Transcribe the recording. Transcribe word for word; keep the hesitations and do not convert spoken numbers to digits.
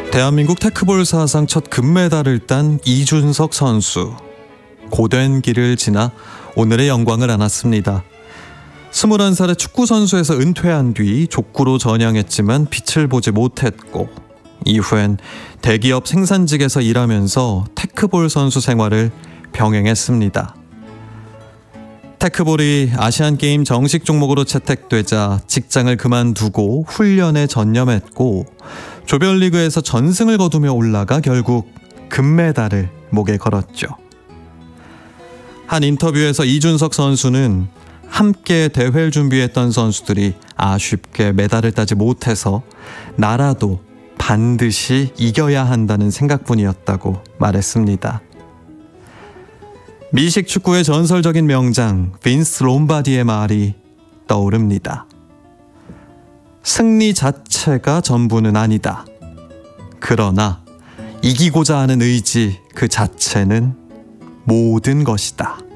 대한민국 테크볼 사상 첫 금메달을 딴 이준석 선수. 고된 길을 지나 오늘의 영광을 안았습니다. 스물한 살의 축구 선수에서 은퇴한 뒤 족구로 전향했지만 빛을 보지 못했고, 이후엔 대기업 생산직에서 일하면서 테크볼 선수 생활을 병행했습니다. 테크볼이 아시안게임 정식 종목으로 채택되자 직장을 그만두고 훈련에 전념했고, 조별리그에서 전승을 거두며 올라가 결국 금메달을 목에 걸었죠. 한 인터뷰에서 이준석 선수는 함께 대회를 준비했던 선수들이 아쉽게 메달을 따지 못해서 나라도 반드시 이겨야 한다는 생각뿐이었다고 말했습니다. 미식 축구의 전설적인 명장 빈스 롬바디의 말이 떠오릅니다. 승리 자체가 전부는 아니다. 그러나 이기고자 하는 의지 그 자체는 모든 것이다.